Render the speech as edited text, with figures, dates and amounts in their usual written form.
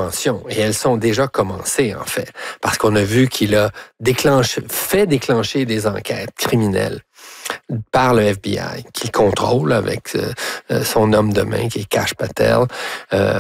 interventions, et elles sont déjà commencées, en fait, parce qu'on a vu qu'il a fait déclencher des enquêtes criminelles par le FBI, qu'il contrôle avec son homme de main, qui est Kash Patel.